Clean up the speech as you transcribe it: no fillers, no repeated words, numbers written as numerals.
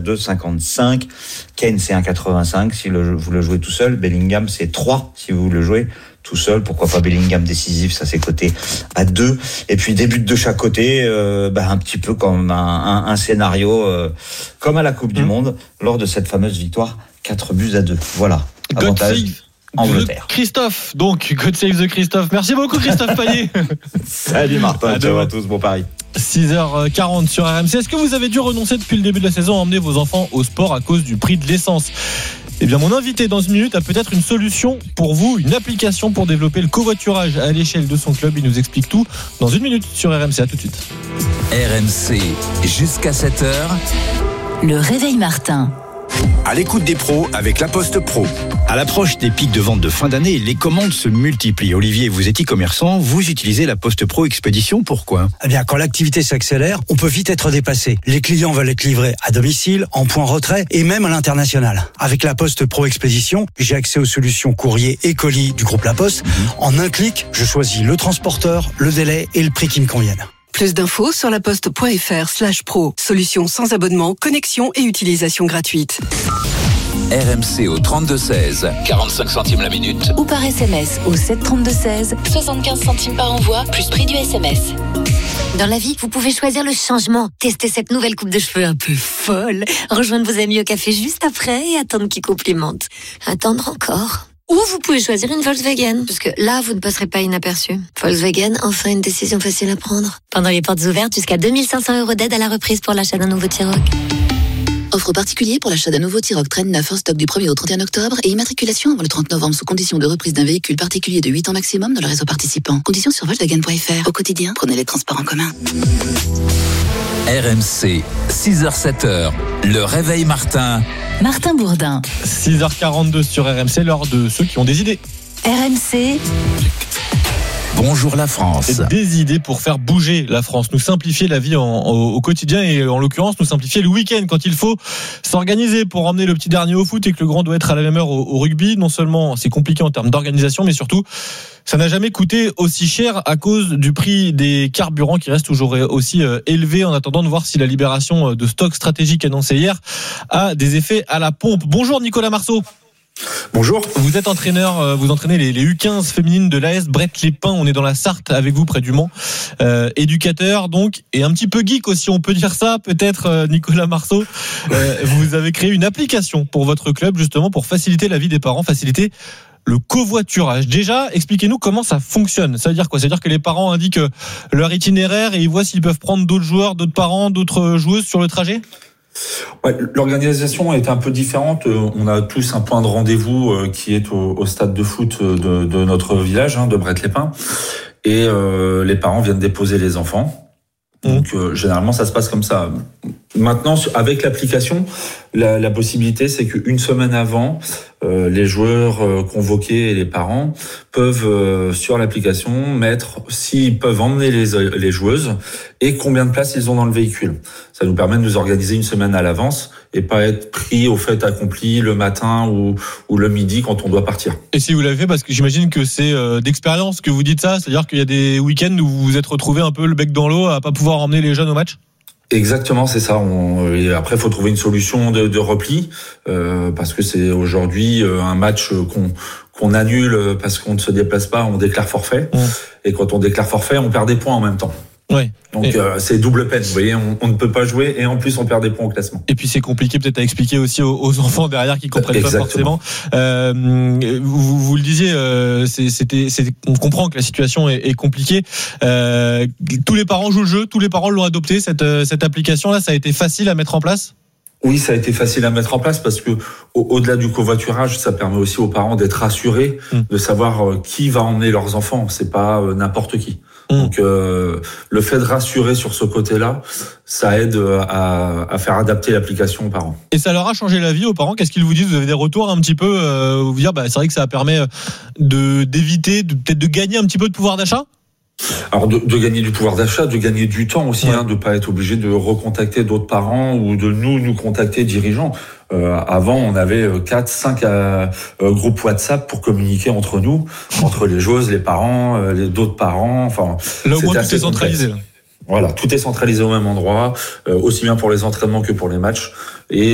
2,55. Kane, c'est 1,85 si vous le jouez tout seul. Bellingham, c'est 3 si vous le jouez tout seul. Pourquoi pas Bellingham décisif, ça c'est coté à 2. Et puis des buts de chaque côté, un petit peu comme un scénario comme à la Coupe du Monde lors de cette fameuse victoire 4-2. Voilà. Avantage Angleterre. Christophe, donc God Save the Christophe. Merci beaucoup Christophe Payet. Salut Martin, ciao à tous, bon pari. 6h40 sur RMC. Est-ce que vous avez dû renoncer depuis le début de la saison à emmener vos enfants au sport à cause du prix de l'essence ? Eh bien, mon invité dans une minute a peut-être une solution pour vous, une application pour développer le covoiturage à l'échelle de son club. Il nous explique tout dans une minute sur RMC. À tout de suite. RMC jusqu'à 7h. Le réveil Martin. À l'écoute des pros avec La Poste Pro. À l'approche des pics de vente de fin d'année, les commandes se multiplient. Olivier, vous êtes e-commerçant, vous utilisez La Poste Pro Expédition, pourquoi ? Eh bien, quand l'activité s'accélère, on peut vite être dépassé. Les clients veulent être livrés à domicile, en point retrait et même à l'international. Avec La Poste Pro Expédition, j'ai accès aux solutions courrier et colis du groupe La Poste. En un clic, je choisis le transporteur, le délai et le prix qui me conviennent. Plus d'infos sur laposte.fr/pro. Solution sans abonnement, connexion et utilisation gratuite. RMC au 32-16, 45 centimes la minute. Ou par SMS au 732-16, 75 centimes par envoi, plus prix du SMS. Dans la vie, vous pouvez choisir le changement. Tester cette nouvelle coupe de cheveux un peu folle. Rejoindre vos amis au café juste après et attendre qu'ils complimentent. Attendre encore. Ou vous pouvez choisir une Volkswagen, parce que là, vous ne passerez pas inaperçu. Volkswagen, enfin une décision facile à prendre. Pendant les portes ouvertes, jusqu'à 2500 € d'aide à la reprise pour l'achat d'un nouveau T-Roc. Offre particulière pour l'achat d'un nouveau T-Roc Traîne 9 en stock du 1er au 31 octobre et immatriculation avant le 30 novembre sous condition de reprise d'un véhicule particulier de 8 ans maximum dans le réseau participant. Conditions sur Volkswagen.fr. Au quotidien, prenez les transports en commun. RMC, 6h-7h, le réveil Martin. Martin Bourdin. 6h42 sur RMC, l'heure de ceux qui ont des idées. RMC. Bonjour la France. Des idées pour faire bouger la France, nous simplifier la vie au quotidien et en l'occurrence nous simplifier le week-end quand il faut s'organiser pour emmener le petit dernier au foot et que le grand doit être à la même heure au rugby. Non seulement c'est compliqué en termes d'organisation, mais surtout ça n'a jamais coûté aussi cher à cause du prix des carburants qui reste toujours aussi élevé en attendant de voir si la libération de stocks stratégiques annoncée hier a des effets à la pompe. Bonjour Nicolas Marceau. Bonjour. Vous êtes entraîneur, vous entraînez les U15 féminines de l'AS Brett-les-Pins. On est dans la Sarthe avec vous près du Mans. Éducateur donc et un petit peu geek aussi, on peut dire ça peut-être Nicolas Marceau. Vous avez créé une application pour votre club justement pour faciliter la vie des parents, faciliter le covoiturage. Déjà, expliquez-nous comment ça fonctionne. Ça veut dire quoi ? Ça veut dire que les parents indiquent leur itinéraire et ils voient s'ils peuvent prendre d'autres joueurs, d'autres parents, d'autres joueuses sur le trajet ? Ouais, l'organisation est un peu différente. On a tous un point de rendez-vous qui est au stade de foot de notre village, de Brett-les-Pins. Et les parents viennent déposer les enfants. Donc généralement ça se passe comme ça. Maintenant avec l'application, la possibilité c'est qu'une semaine avant, les joueurs convoqués et les parents peuvent sur l'application mettre s'ils peuvent emmener les joueuses et combien de places ils ont dans le véhicule. Ça nous permet de nous organiser une semaine à l'avance et pas être pris au fait accompli le matin ou le midi quand on doit partir. Et si vous l'avez fait, parce que j'imagine que c'est d'expérience que vous dites ça, c'est-à-dire qu'il y a des week-ends où vous vous êtes retrouvé un peu le bec dans l'eau à pas pouvoir emmener les jeunes au match ? Exactement, c'est ça. Et après, il faut trouver une solution de repli parce que c'est aujourd'hui un match qu'on annule parce qu'on ne se déplace pas, on déclare forfait. Et quand on déclare forfait, on perd des points en même temps. Ouais. Donc c'est double peine, vous voyez, on ne peut pas jouer et en plus on perd des points au classement. Et puis c'est compliqué peut-être à expliquer aussi aux enfants derrière qui comprennent Exactement. pas forcément. Vous le disiez, on comprend que la situation est compliquée. Tous les parents jouent le jeu, tous les parents l'ont adopté cette application-là. Ça a été facile à mettre en place ? Oui, ça a été facile à mettre en place parce que au-delà du covoiturage, ça permet aussi aux parents d'être rassurés, de savoir qui va emmener leurs enfants. C'est pas n'importe qui. Donc le fait de rassurer sur ce côté-là, ça aide à faire adapter l'application aux parents. Et ça leur a changé la vie aux parents ? Qu'est-ce qu'ils vous disent ? Vous avez des retours un petit peu vous dire c'est vrai que ça permet d'éviter, peut-être de gagner un petit peu de pouvoir d'achat ? Alors de gagner du pouvoir d'achat, de gagner du temps aussi, de pas être obligé de recontacter d'autres parents ou de nous contacter dirigeants. Avant, on avait 4-5 groupes WhatsApp pour communiquer entre nous, entre les joueuses, les parents, d'autres parents. Enfin, là au moins tout est centralisé. Voilà, tout est centralisé au même endroit, aussi bien pour les entraînements que pour les matchs. Et